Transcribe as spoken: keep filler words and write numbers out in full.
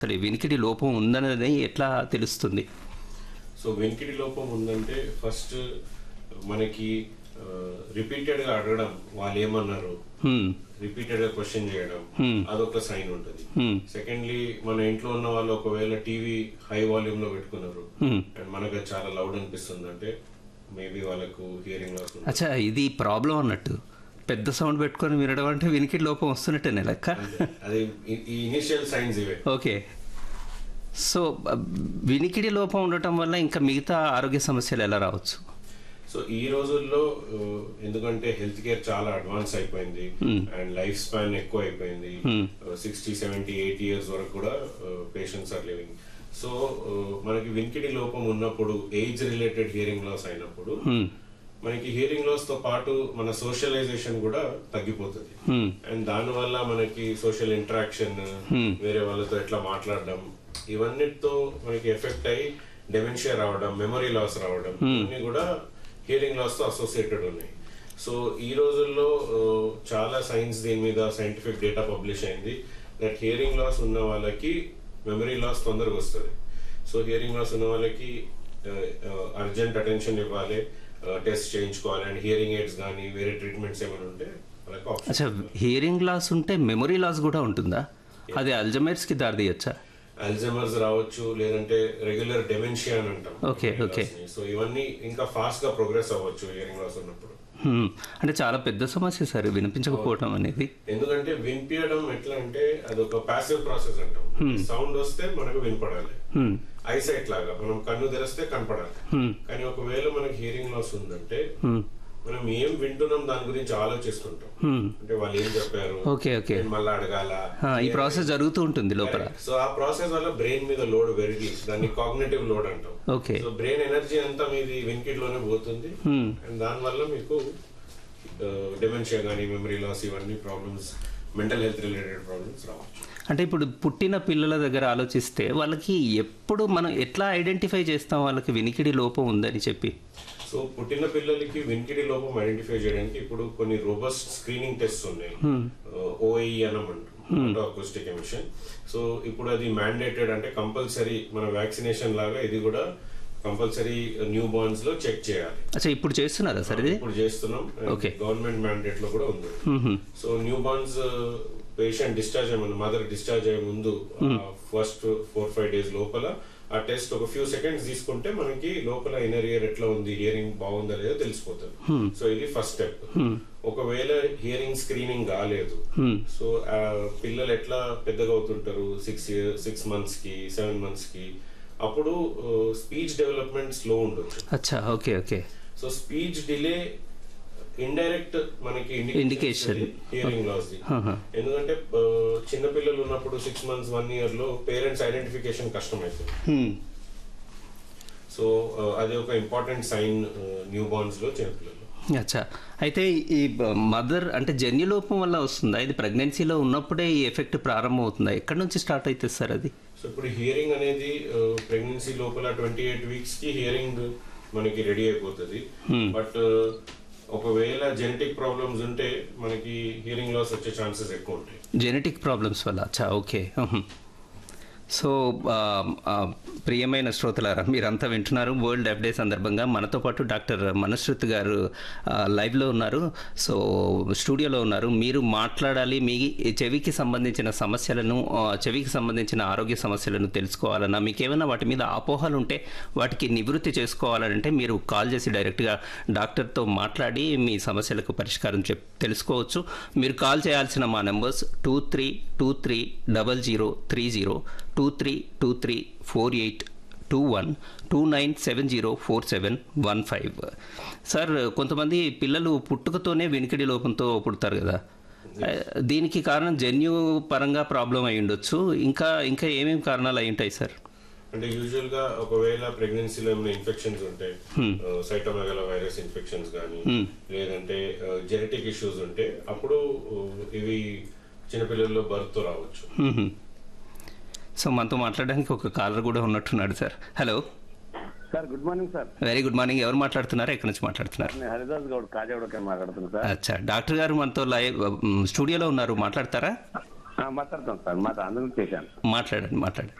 అసలు ఈ వినికిడి లోపం ఉందన్నది ఎట్లా తెలుస్తుంది? సో వెనికిడి లోపం ఉందంటే ఫస్ట్ మనకి రిపీటెడ్ గా అడగడం, వాళ్ళు ఏమన్నారు, హ్మ్. రిపీటెడ్ గా క్వశ్చన్ చేయడం, Hmm. అదొక సైన్ ఉంటుంది. Hmm. సెకండ్లీ మన ఇంట్లో ఉన్న వాళ్ళు ఒకవేళ టీవీ హై వాల్యూమ్ లో పెట్టుకున్నారు Hmm. అండ్ మనకు అది చాలా లౌడ్ అనిపిస్తుంది అంటే మేబీ వాళ్ళకు హియరింగ్ లాస్ ఉంది. అచ్చా, ఇది ప్రాబ్లం అన్నట్టు. పెద్ద సౌండ్ పెట్టుకొని వినడం అంటే వినికిడి లోపం వస్తున్నట్టేనే లెక్క. అది ఈ ఇనిషియల్ సైన్స్ ఇవే. ఓకే. సో బ- వినికిడి లోపం ఉండటం వల్ల ఇంకా మిగతా ఆరోగ్య సమస్యలు ఎలా రావచ్చు? సో ఈ రోజుల్లో ఆ, ఎందుకంటే హెల్త్ కేర్ చాలా అడ్వాన్స్ అయిపోయింది అండ్ లైఫ్ స్పాన్ ఎక్కువ అయిపోయింది. సిక్స్టీ సెవెంటీ ఎయిటీ ఇయర్స్ వరకు కూడా పేషెంట్స్ ఆర్ లివింగ్. సో మనకి వినికిడి లోపం ఉన్నప్పుడు, ఏజ్ రిలేటెడ్ హియరింగ్ లాస్ అయినప్పుడు Hmm. మనకి హియరింగ్ లాస్ తో పాటు మన సోషలైజేషన్ కూడా తగ్గిపోతుంది. Hmm. అండ్ దానివల్ల మనకి సోషల్ ఇంటరాక్షన్, వేరే వాళ్ళతో ఎట్లా మాట్లాడడం, ఇవన్నిటితో మనకి ఎఫెక్ట్ అయ్యి డెమెన్షియా రావడం, మెమరీ లాస్ రావడం, ఇవన్నీ కూడా హియరింగ్ లాస్ తో అసోసియేటెడ్ ఉన్నాయి. సో ఈ రోజుల్లో ఆ, చాలా సైన్స్ దీని మీద సైంటిఫిక్ డేటా పబ్లిష్ అయింది దట్ హియరింగ్ లాస్ ఉన్న వాళ్ళకి మెమరీ లాస్ తొందరగా వస్తుంది. సో హియరింగ్ లాస్ ఉన్న వాళ్ళకి అర్జెంట్ అటెన్షన్ ఇవ్వాలి, టెస్ట్ చేయించుకోవాలి అండ్ హియరింగ్ ఎయిడ్స్ కానీ వేరే ట్రీట్మెంట్స్ ఏమైనా ఉంటే వాళ్ళకి అచ్చా, ఆప్షన్. హియరింగ్ లాస్ ఉంటే మెమరీ లాస్ కూడా ఉంటుందా? అది అల్జమైర్స్కి దారితీయచ్చా? అల్జైమర్స్ రావచ్చు, లేదంటే రెగ్యులర్ డెమెన్షియా అని అంటాం. Okay, okay. సో ఇవన్నీ ఇంకా ఫాస్ట్ గా ప్రోగ్రెస్ అవ్వచ్చు హియరింగ్ లాస్ ఉన్నప్పుడు. Hmm. అంటే చాలా పెద్ద సమస్య సార్ వినిపించకపోవటం అనేది. ఎందుకంటే వినిపించడం ఎట్లా అంటే అదొక ప్యాసివ్ ప్రాసెస్ అంటాం. సౌండ్ వస్తే మనకు వినపడాలి, Hmm. ఐసైట్ లాగా మనం కన్ను తెరిస్తే కనపడాలి. Hmm. కానీ ఒకవేళ మనకి హియరింగ్ లాస్ ఉందంటే Hmm. మనం ఏం వింటున్నాం దాని గురించి ఆలోచిస్తుంటాం. Hmm. అంటే వాళ్ళు ఏం చెప్పారు, ఓకే ఓకే. నేను మళ్ళీ అడగాల. ఆ, ఈ ప్రాసెస్ జరుగుతూ ఉంటుంది లోపల. సో ఆ ప్రాసెస్ వల్ల బ్రెయిన్ మీద లోడ్ పెరిగి దాన్ని కాగ్నిటివ్ లోడ్ అంటాం. ఓకే. సో బ్రెయిన్ ఎనర్జీ అంతా మీది వినికిడిలోనే పోతుంది Hmm. అండ్ దానివల్ల మీకు డెమెన్షియా కానీ మెమరీ లాస్ ఇవన్నీ problems, mental health related problems రావచ్చు. అంటే ఇప్పుడు పుట్టిన పిల్లల దగ్గర ఆలోచిస్తే వాళ్ళకి ఎప్పుడు మనం ఎట్లా ఐడెంటిఫై చేస్తాం వాళ్ళకి వినికిడి లోపం ఉందని చెప్పి? సో పుట్టిన పిల్లలకి వినికిడి లోపం ఐడెంటిఫై చేయడానికి ఇప్పుడు కొన్ని రోబస్ట్ స్క్రీనింగ్ టెస్ట్ ఉన్నాయి. ఓఐఈ అనమంటారు, అకౌస్టిక్ ఎమిషన్. సో ఇప్పుడు అది మ్యాండేటెడ్, అంటే కంపల్సరీ మన వ్యాక్సినేషన్ లాగా ఇది కూడా కంపల్సరీ న్యూ బార్న్స్ లో చెక్ చేయాలి. అచ్చా, ఇప్పుడు చేస్తున్నారా సార్ ఇది? ఇప్పుడు చేస్తున్నాం, Okay. గవర్నమెంట్ మ్యాండేట్ లో కూడా ఉంది. మ్మ్. So new borns patient discharge అయ్యే మదర్ డిశ్చార్జ్ అయ్యే ముందు ఫస్ట్ ఫోర్ ఫైవ్ డేస్ లోపల ఆ టెస్ట్ ఒక ఫ్యూ సెకండ్స్ తీసుకుంటే మనకి లోపల ఇన్నర్ ఇయర్ ఎట్లా ఉంది, హియరింగ్ బాగుందా లేదో తెలిసిపోతుంది. సో ఇది ఫస్ట్ స్టెప్. ఒకవేళ హియరింగ్ స్క్రీనింగ్ కాలేదు, Hmm. సో ఆ పిల్లలు ఎట్లా పెద్దగా అవుతుంటారు, సిక్స్ ఇయర్ సిక్స్ మంత్స్ కి సెవెన్ మంత్స్ కి, అప్పుడు స్పీచ్ డెవలప్మెంట్ స్లో ఉండొచ్చు. అచ్చా, okay okay. So speech delay indirect మనకి Indication. Hearing loss the. Uh-huh. ఎందుకంటే ఆ, చిన్న పిల్లలు ఉన్నప్పుడు సిక్స్ మంత్స్ వన్ ఇయర్ లో పేరెంట్స్ ఐడెంటిఫికేషన్ కష్టం అవుతుంది. Hmm. సో ఆ, అది ఒక ఇంపార్టెంట్ సైన్ న్యూ బార్న్స్ లో చిన్నపిల్లలు. అచ్చా, అయితే ఈ మదర్ అంటే జన్యులోపం వల్ల వస్తుందా? ఇది ప్రెగ్నెన్సీలో ఉన్నప్పుడే ఈ ఎఫెక్ట్ ప్రారంభం అవుతుందా? ఎక్కడి నుంచి స్టార్ట్ అవుతుంది సార్ అది? సో ఇప్పుడు హియరింగ్ అనేది ప్రెగ్నెన్సీ లోపల ట్వంటీ ఎయిట్ వీక్స్ కి హియరింగ్ మనకి రెడీ అయిపోతుంది. బట్ ఒకవేళ జెనెటిక్ ప్రాబ్లమ్స్ ఉంటే మనకి హియరింగ్ లాస్ వచ్చే ఛాన్సెస్ ఎక్కువ ఉంటాయి. జెనెటిక్ ప్రాబ్లమ్స్ వల్ల. అచ్చా, ఓకే. ఉహు. సో ఆ, ఆ, ప్రియమైన శ్రోతలారా, మీరంతా వింటున్నారు వరల్డ్ డెఫ్ డే సందర్భంగా మనతో పాటు డాక్టర్ మనశ్రుతి గారు ఆ, లైవ్లో ఉన్నారు. సో స్టూడియోలో ఉన్నారు. మీరు మాట్లాడాలి, మీ చెవికి సంబంధించిన సమస్యలను, ఆ, చెవికి సంబంధించిన ఆరోగ్య సమస్యలను తెలుసుకోవాలన్నా, మీకు ఏమైనా వాటి మీద అపోహలు ఉంటే వాటికి నివృత్తి చేసుకోవాలంటే మీరు కాల్ చేసి డైరెక్ట్గా డాక్టర్తో మాట్లాడి మీ సమస్యలకు పరిష్కారం చెప్ తెలుసుకోవచ్చు. మీరు కాల్ చేయాల్సిన మా numbers two three two three double zero three zero, two three two three four eight two one, two nine seven zero four seven one five. Sir, కొంతమంది పిల్లలు పుట్టుకతోనే వినికిడి లోపంతో పుడతారు కదా, దీనికి కారణం జన్యు పరంగా ప్రాబ్లం అయి ఉండొచ్చు. ఇంకా ఇంకా ఏమేమి కారణాలు అయి ఉంటాయి సార్? అంటే యూజువల్ గా ఒకవేళ ప్రెగ్నెన్సీలో ఏమైనా ఇన్ఫెక్షన్స్ ఉంటాయి, సైటోమెగాలో వైరస్ ఇన్ఫెక్షన్స్ కానీ, లేదంటే జెనెటిక్ ఇష్యూస్ ఉంటే అప్పుడు ఇవి చిన్నపిల్లల్లో బర్త్ తో రావచ్చు. సో మనతో మాట్లాడడానికి ఒక కాలర్ కూడా ఉన్నట్టున్నాడు sir. Hello sir, good morning sir. Very good morning. ఎవరు మాట్లాడుతున్నారు, ఎక్కడి నుంచి మాట్లాడుతున్నారు? నేను హరిదాస్ గౌడ్ కాజాగూడకి మాట్లాడుతున్నాను సార్. అచ్చా, డాక్టర్ గారు మనతో లైవ్ స్టూడియోలో ఉన్నారు, మాట్లాడతారా? మాట్లాడతాం సార్ మాట అందుకు చేశాను. మాట్లాడండి మాట్లాడండి